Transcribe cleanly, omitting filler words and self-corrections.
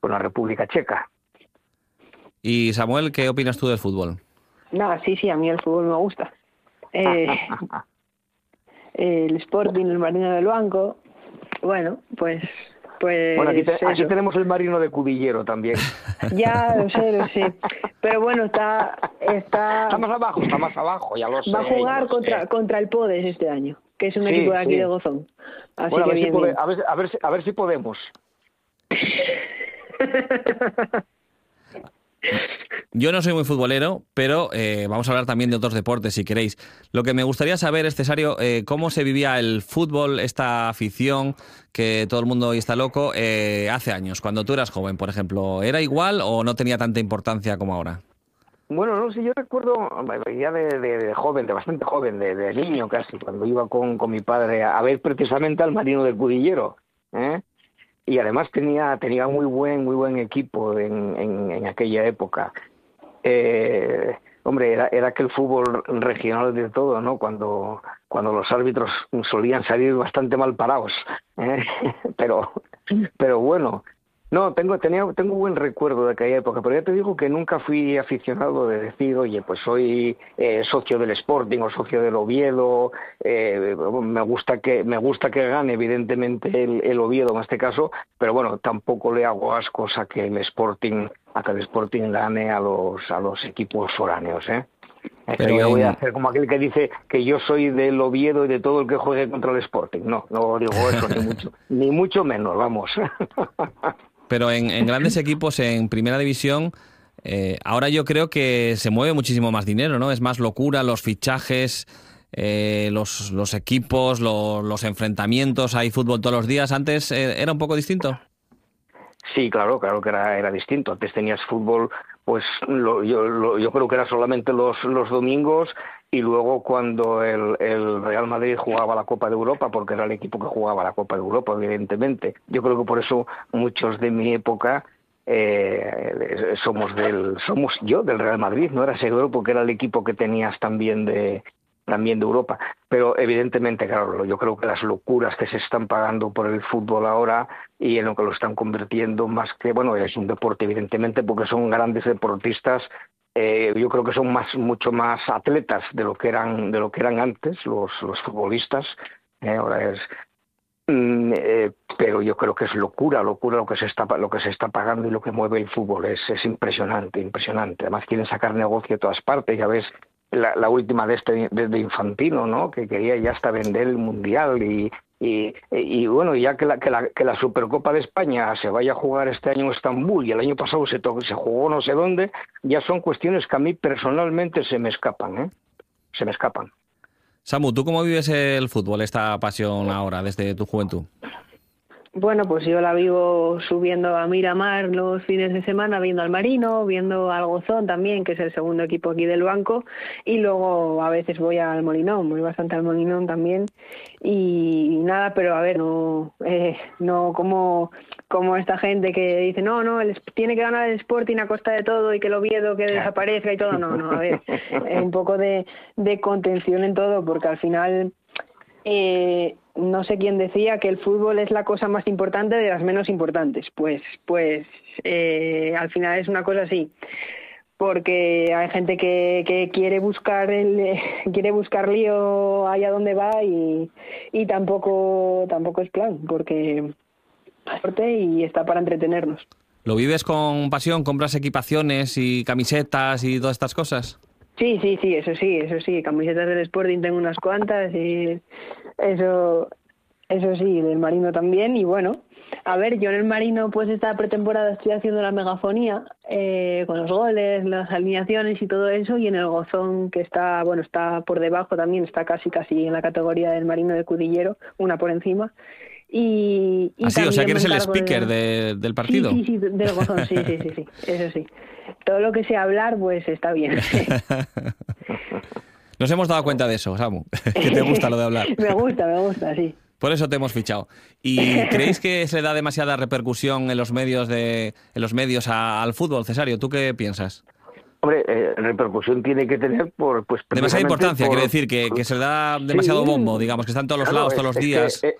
la República Checa. Y Samuel, ¿qué opinas tú del fútbol? Nada, sí, a mí el fútbol me gusta. El Sporting, el Marino del Banco, bueno, pues Bueno, aquí tenemos el Marino de Cudillero también. Ya, lo sé. Pero bueno, está más abajo, ya lo sé. Va a jugar contra el Podes este año, que es un equipo de aquí de Gozón. Así bueno, que bien. A ver si podemos. Yo no soy muy futbolero, pero vamos a hablar también de otros deportes, si queréis. Lo que me gustaría saber es, Cesario, cómo se vivía el fútbol, esta afición, que todo el mundo hoy está loco, hace años, cuando tú eras joven, por ejemplo. ¿Era igual o no tenía tanta importancia como ahora? Bueno, no sé, yo recuerdo ya de joven, de bastante joven, de niño casi, cuando iba con mi padre a ver precisamente al Marino del Cudillero, ¿eh? Y además tenía muy buen equipo en aquella época. Hombre, era aquel fútbol regional de todo, ¿no? Cuando los árbitros solían salir bastante mal parados, ¿eh? pero bueno. No, tengo buen recuerdo de aquella época, pero ya te digo que nunca fui aficionado de decir, oye, pues soy socio del Sporting o socio del Oviedo. Me gusta que gane, evidentemente, el Oviedo en este caso, pero bueno, tampoco le hago ascos a que el Sporting gane a los equipos foráneos, ¿eh? Pero yo voy a hacer como aquel que dice que yo soy del Oviedo y de todo el que juegue contra el Sporting. No digo eso, ni mucho menos, vamos. Pero en grandes equipos, en primera división, ahora yo creo que se mueve muchísimo más dinero, ¿no? Es más locura, los fichajes, los equipos, los enfrentamientos, hay fútbol todos los días. ¿Antes era un poco distinto? Sí, claro que era distinto. Antes tenías fútbol, pues yo creo que era solamente los domingos, y luego cuando el Real Madrid jugaba la Copa de Europa, porque era el equipo que jugaba la Copa de Europa, evidentemente. Yo creo que por eso muchos de mi época somos del Real Madrid, no era seguro porque era el equipo que tenías también de Europa. Pero evidentemente, claro, yo creo que las locuras que se están pagando por el fútbol ahora y en lo que lo están convirtiendo, más que, bueno, es un deporte evidentemente porque son grandes deportistas, yo creo que son mucho más atletas de lo que eran antes los futbolistas. Ahora es pero yo creo que es locura lo que se está pagando y lo que mueve el fútbol es impresionante. Además quieren sacar negocio de todas partes. Ya ves la última de Infantino, ¿no? Que quería ya hasta vender el mundial y bueno, ya que la Supercopa de España se vaya a jugar este año en Estambul y el año pasado se jugó no sé dónde, ya son cuestiones que a mí personalmente se me escapan. Samu, ¿tú cómo vives el fútbol, esta pasión ahora, desde tu juventud? Bueno, pues yo la vivo subiendo a Miramar los fines de semana, viendo al Marino, viendo al Gozón también, que es el segundo equipo aquí del banco, y luego a veces voy al Molinón, voy bastante al Molinón también, y nada, pero a ver, no como esta gente que dice, tiene que ganar el Sporting a costa de todo y que el Oviedo que desaparezca y todo, no, a ver, un poco de contención en todo, porque al final... no sé quién decía que el fútbol es la cosa más importante de las menos importantes. Pues al final es una cosa así, porque hay gente que quiere buscar lío allá donde va y tampoco es plan, porque y está para entretenernos. ¿Lo vives con pasión? ¿Compras equipaciones y camisetas y todas estas cosas? Sí, eso sí, camisetas del Sporting tengo unas cuantas y eso sí, del Marino también. Y bueno, a ver, yo en el Marino pues esta pretemporada estoy haciendo la megafonía con los goles, las alineaciones y todo eso, y en el Gozón, que está por debajo también, está casi en la categoría del Marino de Cudillero, una por encima. Y así, o sea que eres el speaker del partido. Sí, del Gozón, sí, eso sí. Todo lo que sea hablar, pues está bien. Nos hemos dado cuenta de eso, Samu, que te gusta lo de hablar. Me gusta, sí. Por eso te hemos fichado. ¿Y creéis que se da demasiada repercusión en los medios al fútbol, Cesario? ¿Tú qué piensas? Hombre, repercusión tiene que tener demasiada importancia, quiere decir, que se le da demasiado bombo, digamos, que está en todos los lados, todos los días.